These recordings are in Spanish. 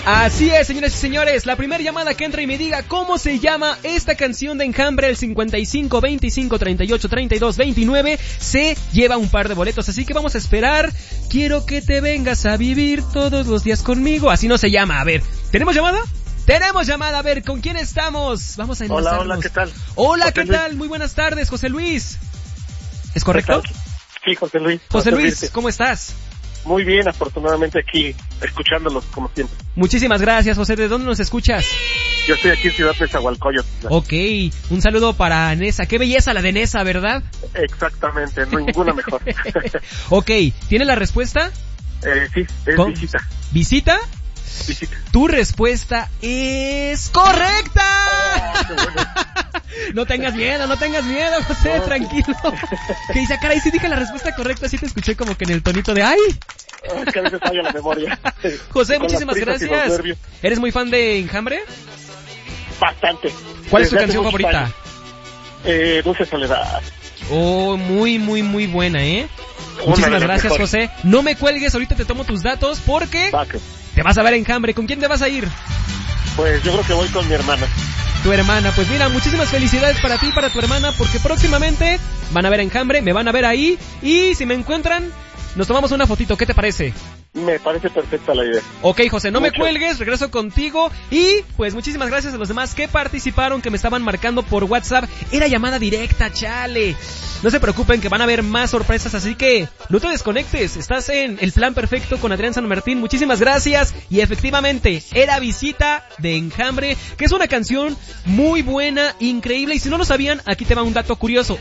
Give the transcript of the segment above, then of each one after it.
Así es, señoras y señores, la primera llamada que entra y me diga cómo se llama esta canción de Enjambre, el 55 25 38 32 29, se lleva un par de boletos, así que vamos a esperar. Quiero que te vengas a vivir todos los días conmigo, así no se llama. A ver, ¿tenemos llamada? Tenemos llamada, a ver, ¿con quién estamos? Vamos a enlazarnos. Hola, ¿qué tal? Hola, ¿qué tal? Muy buenas tardes, José Luis. ¿Es correcto? Sí, José Luis. José Luis, ¿cómo estás? Muy bien, afortunadamente aquí, escuchándolos como siempre. Muchísimas gracias, José. ¿De dónde nos escuchas? Yo estoy aquí en Ciudad Nezahualcóyotl. Ok, un saludo para Nesa. Qué belleza la de Nesa, ¿verdad? Exactamente, ninguna mejor. Ok, ¿tiene la respuesta? Sí, es visita. ¿Visita? Visita. Tu respuesta es correcta. Qué bueno. No tengas miedo, José, no, tranquilo. Que dice, caray, sí dije la respuesta correcta, sí te escuché como que en el tonito de ¡ay! Es que a veces falla la memoria. José, muchísimas gracias. ¿Eres muy fan de Enjambre? Bastante. ¿Cuál es tu canción favorita? Dulce Soledad. Oh, muy buena, ¿eh? Muchísimas gracias, mejor. José. No me cuelgues, ahorita te tomo tus datos porque te vas a ver Enjambre. ¿Con quién te vas a ir? Pues yo creo que voy con mi hermana. Tu hermana, pues mira, muchísimas felicidades para ti y para tu hermana, porque próximamente van a ver Enjambre, me van a ver ahí, y si me encuentran, nos tomamos una fotito, ¿qué te parece? Me parece perfecta la idea. Ok, José, no me cuelgues, regreso contigo, y pues muchísimas gracias a los demás que participaron, que me estaban marcando por WhatsApp. Era llamada directa, chale. No se preocupen que van a haber más sorpresas, así que no te desconectes, estás en El Plan Perfecto con Adrián San Martín. Muchísimas gracias, y efectivamente, era Visita de Enjambre, que es una canción muy buena, increíble, y si no lo sabían, aquí te va un dato curioso.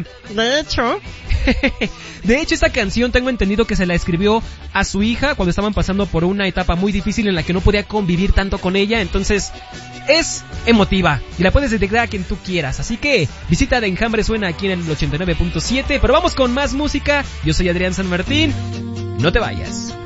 De hecho, esta canción tengo entendido que se la escribió a su hija cuando estaban pasando por una etapa muy difícil en la que no podía convivir tanto con ella, entonces es emotiva y la puedes dedicar a quien tú quieras. Así que Visita de Enjambre suena aquí en el 89.7, pero vamos con más música. Yo soy Adrián San Martín, no te vayas.